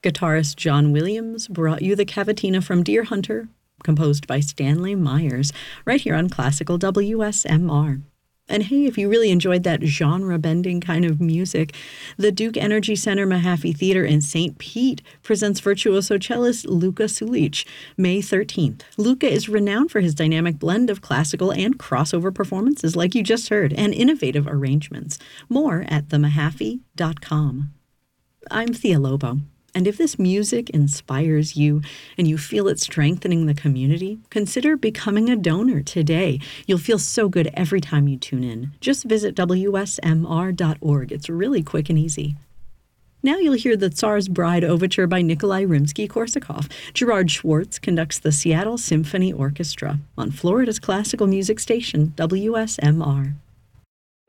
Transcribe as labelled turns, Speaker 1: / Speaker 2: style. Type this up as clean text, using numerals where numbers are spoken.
Speaker 1: Guitarist John Williams brought you the Cavatina from Deer Hunter, composed by Stanley Myers, right here on Classical WSMR. And hey, if you really enjoyed that genre-bending kind of music, the Duke Energy Center Mahaffey Theater in St. Pete presents virtuoso cellist Luka Sulic, May 13th. Luka is renowned for his dynamic blend of classical and crossover performances, like you just heard, and innovative arrangements. More at themahaffey.com. I'm Thea Lobo. And if this music inspires you and you feel it strengthening the community, consider becoming a donor today. You'll feel so good every time you tune in. Just visit WSMR.org. It's really quick and easy. Now you'll hear the Tsar's Bride Overture by Nikolai Rimsky-Korsakov. Gerard Schwartz conducts the Seattle Symphony Orchestra on Florida's classical music station, WSMR.